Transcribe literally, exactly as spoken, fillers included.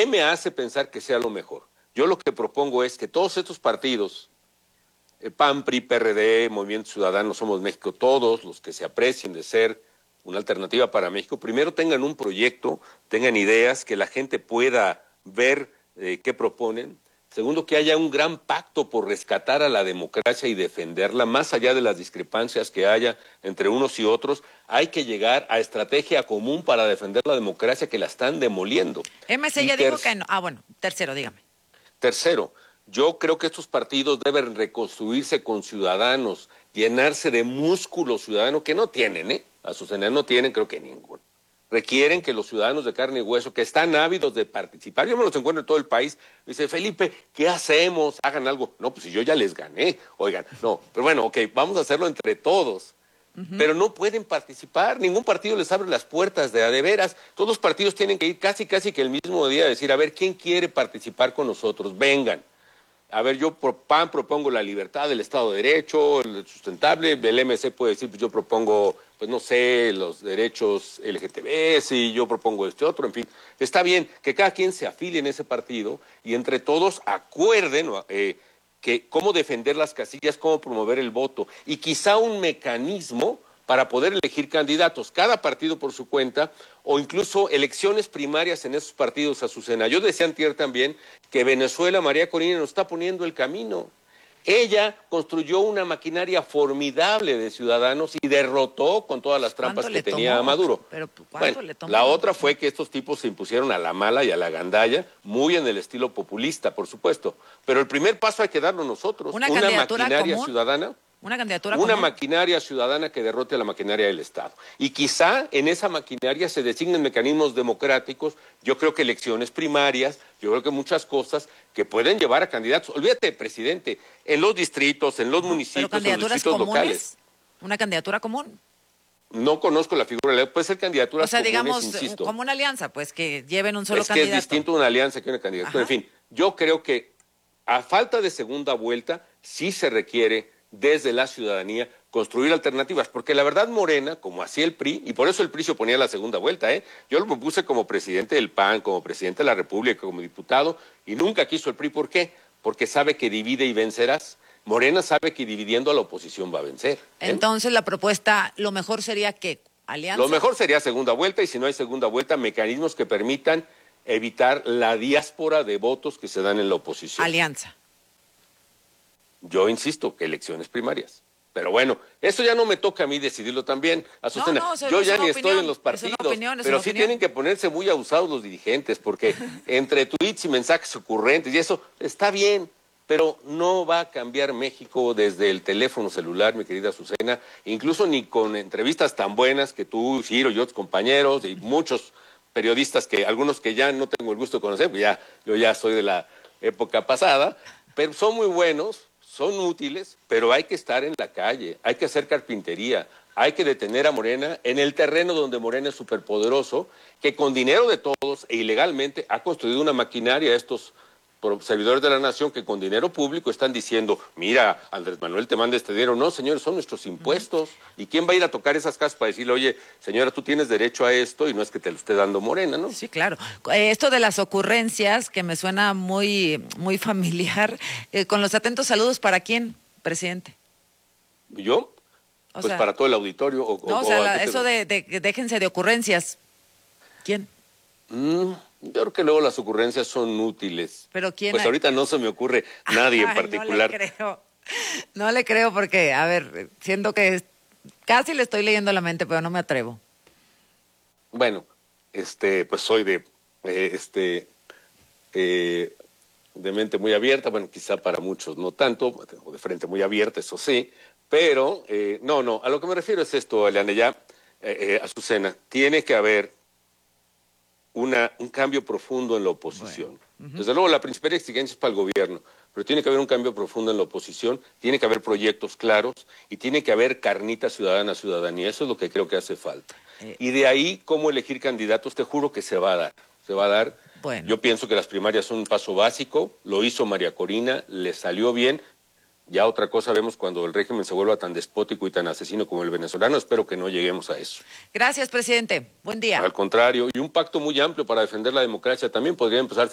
¿qué me hace pensar que sea lo mejor? Yo lo que propongo es que todos estos partidos, eh, P A N, P R I, P R D, Movimiento Ciudadano, Somos México, todos los que se aprecien de ser una alternativa para México, primero tengan un proyecto, tengan ideas, que la gente pueda ver eh, qué proponen. Segundo, que haya un gran pacto por rescatar a la democracia y defenderla, más allá de las discrepancias que haya entre unos y otros. Hay que llegar a estrategia común para defender la democracia, que la están demoliendo. M C ya dijo que no. Ah, bueno, tercero, dígame. Tercero, yo creo que estos partidos deben reconstruirse con ciudadanos, llenarse de músculo ciudadano que no tienen, ¿eh? Azucena, no tienen, creo que ninguno. Requieren que los ciudadanos de carne y hueso, que están ávidos de participar, yo me los encuentro en todo el país, dice, Felipe, ¿qué hacemos? Hagan algo. No, pues si yo ya les gané, oigan, no, pero bueno, ok, vamos a hacerlo entre todos. Uh-huh. Pero no pueden participar, ningún partido les abre las puertas de a de veras. Todos los partidos tienen que ir casi, casi que el mismo día a decir, a ver, ¿quién quiere participar con nosotros? Vengan. A ver, yo por P A N propongo la libertad, el Estado de Derecho, el sustentable, el M C puede decir, pues yo propongo, pues no sé, los derechos L G T B, si yo propongo este otro, en fin. Está bien que cada quien se afilie en ese partido y entre todos acuerden eh, que cómo defender las casillas, cómo promover el voto y quizá un mecanismo para poder elegir candidatos, cada partido por su cuenta, o incluso elecciones primarias en esos partidos, Azucena. Yo decía antier también que Venezuela, María Corina, nos está poniendo el camino. Ella construyó una maquinaria formidable de ciudadanos y derrotó con todas las trampas que tenía a Maduro. Pero, bueno, le tomó? La otra fue que estos tipos se impusieron a la mala y a la gandalla, muy en el estilo populista, por supuesto. Pero el primer paso hay que darlo nosotros. Una, una maquinaria común? ciudadana. Una candidatura Una común. maquinaria ciudadana que derrote a la maquinaria del Estado. Y quizá en esa maquinaria se designen mecanismos democráticos, yo creo que elecciones primarias, yo creo que muchas cosas que pueden llevar a candidatos. Olvídate, presidente, en los distritos, en los no, municipios, pero en los distritos comunes, locales. ¿Una candidatura común? No conozco la figura, puede ser candidaturas o sea, comunes, digamos, insisto. Como una alianza, pues que lleven un solo es candidato. Es que es distinto una alianza que una candidatura. Ajá. En fin, yo creo que a falta de segunda vuelta sí se requiere desde la ciudadanía construir alternativas, porque la verdad Morena, como hacía el P R I, y por eso el P R I se oponía a la segunda vuelta, ¿eh? Yo lo propuse como presidente del P A N, como presidente de la República, como diputado, y nunca quiso el P R I. ¿Por qué? Porque sabe que divide y vencerás. Morena sabe que dividiendo a la oposición va a vencer. ¿eh? Entonces la propuesta, lo mejor sería que alianza. Lo mejor sería segunda vuelta, y si no hay segunda vuelta, mecanismos que permitan evitar la diáspora de votos que se dan en la oposición. Alianza. Yo insisto, que elecciones primarias. Pero bueno, eso ya no me toca a mí decidirlo también, Azucena. No, no, yo ya ni opinión, estoy en los partidos, opinión, pero sí opinión. tienen que ponerse muy abusados los dirigentes, porque entre tweets y mensajes ocurrentes y eso está bien, pero no va a cambiar México desde el teléfono celular, mi querida Azucena, incluso ni con entrevistas tan buenas que tú, Ciro y otros compañeros, y muchos periodistas, que algunos que ya no tengo el gusto de conocer, pues ya, yo ya soy de la época pasada, pero son muy buenos, son útiles, pero hay que estar en la calle, hay que hacer carpintería, hay que detener a Morena en el terreno donde Morena es superpoderoso, que con dinero de todos e ilegalmente ha construido una maquinaria, estos servidores de la nación, que con dinero público están diciendo, mira, Andrés Manuel te manda este dinero. No, señores, son nuestros impuestos. Uh-huh. ¿Y quién va a ir a tocar esas casas para decirle, oye, señora, tú tienes derecho a esto y no es que te lo esté dando Morena, ¿no? Sí, claro. Eh, esto de las ocurrencias, que me suena muy, muy familiar, eh, con los atentos saludos, ¿para quién, presidente? ¿Yo? O pues sea, para todo el auditorio. O, no, o, o sea, o la, eso de, de, de déjense de ocurrencias. ¿Quién? Mm. Yo creo que luego las ocurrencias son útiles. ¿Pero quién? Pues ahorita no se me ocurre nadie Ay, en particular. No le creo. No le creo porque, a ver, siento que casi le estoy leyendo la mente, pero no me atrevo. Bueno, este, pues soy de, eh, este, eh, de mente muy abierta. Bueno, quizá para muchos no tanto, o de frente muy abierta, eso sí. Pero, eh, no, no, a lo que me refiero es esto, Eliane, ya, eh, eh, Azucena, tiene que haber Una, un cambio profundo en la oposición. Bueno, uh-huh. Desde luego, la principal exigencia es para el gobierno, pero tiene que haber un cambio profundo en la oposición, tiene que haber proyectos claros y tiene que haber carnita ciudadana, ciudadanía. Eso es lo que creo que hace falta. Eh, y de ahí, cómo elegir candidatos, te juro que se va a dar. Se va a dar. Bueno. Yo pienso que las primarias son un paso básico, lo hizo María Corina, le salió bien. Ya otra cosa vemos cuando el régimen se vuelva tan despótico y tan asesino como el venezolano. Espero que no lleguemos a eso. Gracias, presidente. Buen día. Al contrario, y un pacto muy amplio para defender la democracia también podría empezar.